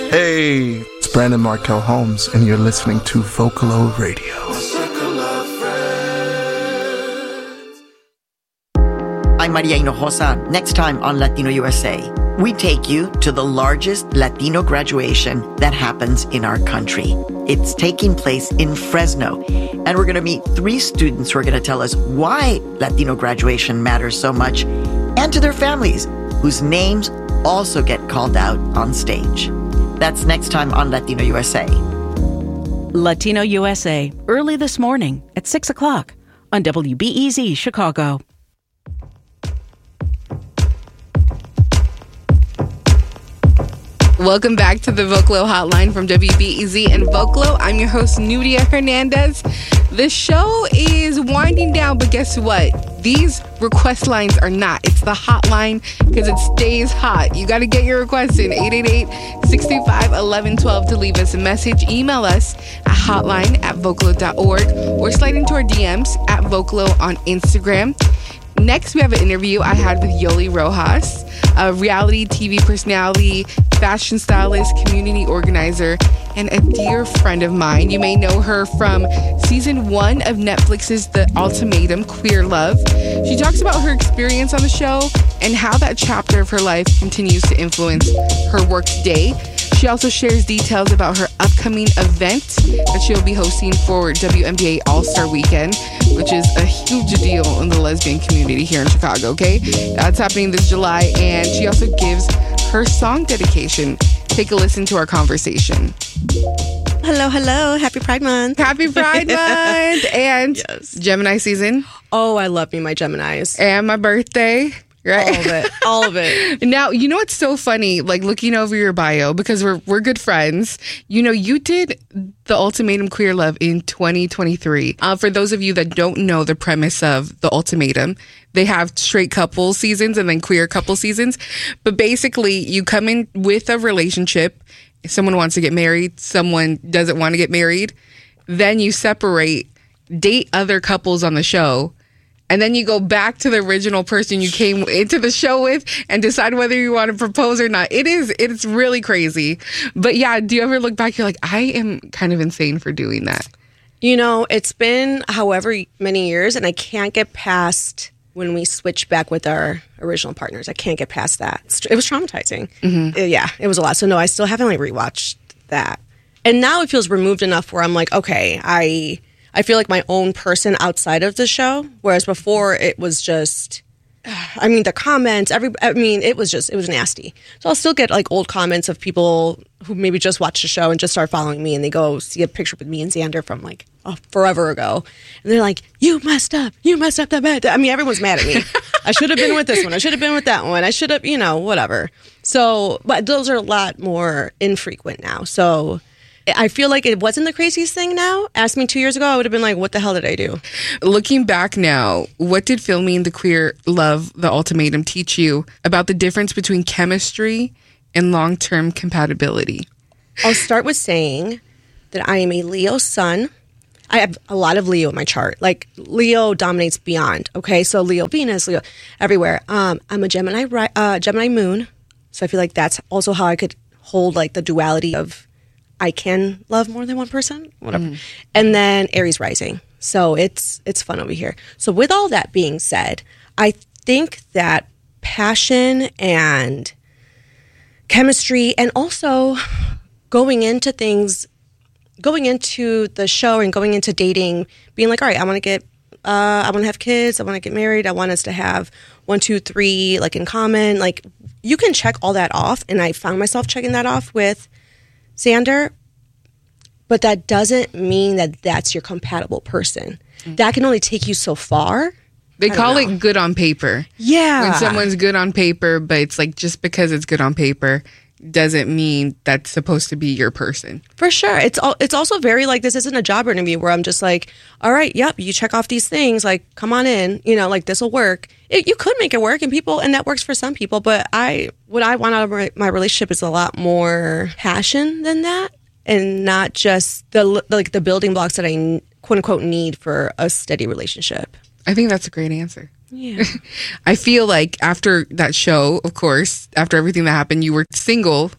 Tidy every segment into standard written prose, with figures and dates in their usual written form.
Hey, it's Brandon Markel Holmes, and you're listening to Vocalo Radio. I'm Maria Hinojosa. Next time on Latino USA, we take you to the largest Latino graduation that happens in our country. It's taking place in Fresno, and we're going to meet 3 students who are going to tell us why Latino graduation matters so much, and to their families, whose names also get called out on stage. That's next time on Latino USA. Latino USA, early this morning at 6 o'clock on WBEZ Chicago. Welcome back to the Vocalo Hotline from WBEZ and Vocalo. I'm your host, Nudia Hernandez. The show is winding down, but guess what? These request lines are not. It's the hotline because it stays hot. You got to get your requests in 888-635-1112 to leave us a message. Email us at hotline@vocalo.org or slide into our DMs at Vocalo on Instagram. Next, we have an interview I had with Yoli Rojas, a reality TV personality, fashion stylist, community organizer, and a dear friend of mine. You may know her from season 1 of Netflix's The Ultimatum, Queer Love. She talks about her experience on the show and how that chapter of her life continues to influence her work today. She also shares details about her upcoming event that she'll be hosting for WNBA All-Star Weekend, which is a huge deal in the lesbian community here in Chicago, okay? That's happening this July, and she also gives her song dedication. Take a listen to our conversation. Hello, hello. Happy Pride Month. Happy Pride Month. And yes. Gemini season. Oh, I love me my Geminis. And my birthday. Right? All of it. All of it. Now, you know what's so funny? Like, looking over your bio, because we're good friends. You know, you did The Ultimatum Queer Love in 2023. For those of you that don't know the premise of The Ultimatum, they have straight couple seasons and then queer couple seasons. But basically, you come in with a relationship. Someone wants to get married. Someone doesn't want to get married. Then you separate, date other couples on the show. And then you go back to the original person you came into the show with and decide whether you want to propose or not. It's really crazy. But yeah, do you ever look back, you're like, I am kind of insane for doing that? You know, it's been however many years, and I can't get past when we switched back with our original partners. I can't get past that. It was traumatizing. Mm-hmm. Yeah, it was a lot. So no, I still haven't rewatched that. And now it feels removed enough where I'm like, okay, I feel like my own person outside of the show, whereas before it was just, I mean, the comments, it was nasty. So I'll still get like old comments of people who maybe just watched the show and just start following me, and they go see a picture with me and Xander from like forever ago. And they're like, you messed up that bad. I mean, everyone's mad at me. I should have been with this one. I should have been with that one. I should have, whatever. So, but those are a lot more infrequent now. So I feel like it wasn't the craziest thing now. Ask me 2 years ago, I would have been like, what the hell did I do? Looking back now, what did filming The Queer Love, The Ultimatum teach you about the difference between chemistry and long-term compatibility? I'll start with saying that I am a Leo sun. I have a lot of Leo in my chart. Like, Leo dominates beyond, okay? So Leo Venus, Leo everywhere. I'm a Gemini moon. So I feel like that's also how I could hold like the duality of I can love more than one person, whatever. Mm. And then Aries rising. So it's fun over here. So with all that being said, I think that passion and chemistry, and also going into the show and going into dating, being like, all right, I want to have kids. I want to get married. I want us to have 1, 2, 3, like in common. Like, you can check all that off. And I found myself checking that off with Xander, but that doesn't mean that that's your compatible person. Mm-hmm. That can only take you so far. They call it good on paper. Yeah. When someone's good on paper, but it's like, just because it's good on paper doesn't mean that's supposed to be your person. For sure. It's also very like, this isn't a job interview where I'm just like, all right, yep, you check off these things, like, come on in, like, this will work. You could make it work, and that works for some people, but what I want out of my relationship is a lot more passion than that, and not just the building blocks that I quote unquote need for a steady relationship. I think that's a great answer. Yeah. I feel like after that show, of course, after everything that happened, you were single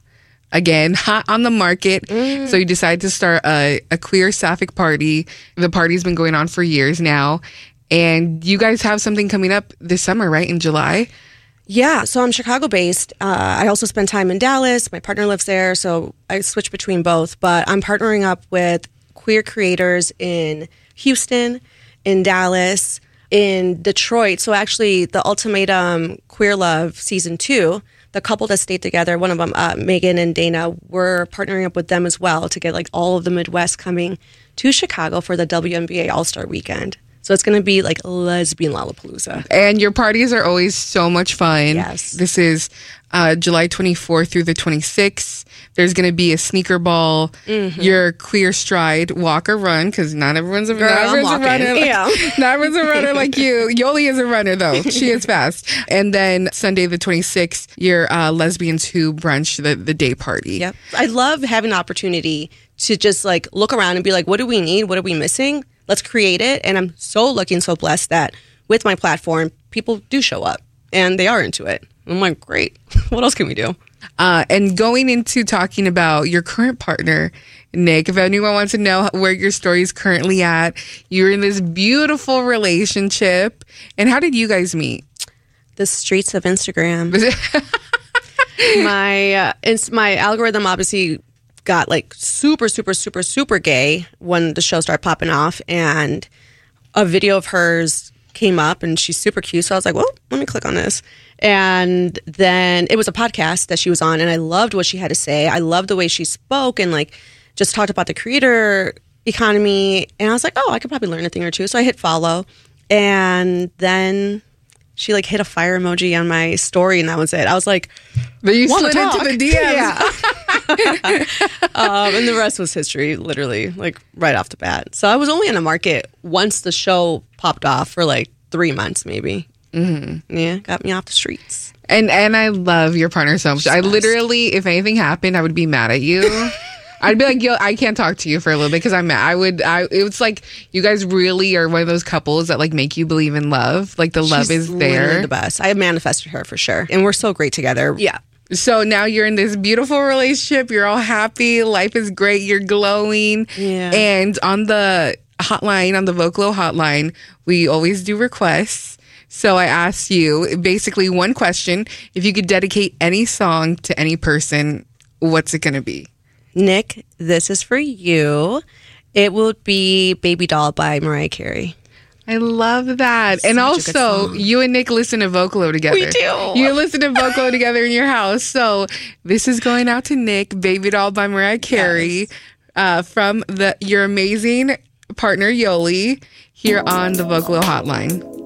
again, hot on the market. So you decided to start a queer sapphic party. The party's been going on for years now. And you guys have something coming up this summer, right? In July? Yeah, so I'm Chicago-based. I also spend time in Dallas. My partner lives there, so I switch between both. But I'm partnering up with queer creators in Houston, in Dallas, in Detroit. So actually, the Ultimatum Queer Love Season 2, the couple that stayed together, one of them, Megan and Dana, we're partnering up with them as well to get like all of the Midwest coming to Chicago for the WNBA All-Star Weekend. So it's going to be like lesbian Lollapalooza. And your parties are always so much fun. Yes. This is July 24th through the 26th. There's going to be a sneaker ball, your queer stride, walk or run, because not everyone's a runner. Not everyone's a runner like you. Yoli is a runner, though. She is fast. And then Sunday the 26th, your Lesbians Who brunch, the day party. Yep. I love having the opportunity to just like look around and be like, what do we need? What are we missing? Let's create it. And I'm so lucky and so blessed that with my platform, people do show up and they are into it. I'm like, great. What else can we do? And going into talking about your current partner, Nick, if anyone wants to know where your story is currently at, you're in this beautiful relationship. And how did you guys meet? The streets of Instagram. My algorithm obviously got like super gay when the show started popping off, and a video of hers came up and she's super cute. So I was like, well, let me click on this. And then it was a podcast that she was on, and I loved what she had to say. I loved the way she spoke and like just talked about the creator economy. And I was like, oh, I could probably learn a thing or two. So I hit follow, and then she like hit a fire emoji on my story, and that was it. I was like, but you slid into the DMs. Yeah. And the rest was history, literally, like right off the bat. So I was only in the market once the show popped off for like 3 months, maybe. Mm-hmm. Yeah, got me off the streets. And I love your partner so much. I literally, if anything happened, I would be mad at you. I'd be like, yo, I can't talk to you for a little bit because I'm mad. It's like you guys really are one of those couples that like make you believe in love. Like the love is there. Literally the best. I have manifested her for sure. And we're so great together. Yeah. So now you're in this beautiful relationship. You're all happy. Life is great. You're glowing. Yeah. And on the hotline, on the Vocalo hotline, we always do requests. So I asked you basically one question. If you could dedicate any song to any person, what's it going to be? Nick, this is for you. It will be Baby Doll by Mariah Carey. I love that. And also, you and Nick listen to Vocalo together. We do. You listen to Vocalo together in your house. So this is going out to Nick, Baby Doll by Mariah Carey, from your amazing partner, Yoli, here on the Vocalo hotline.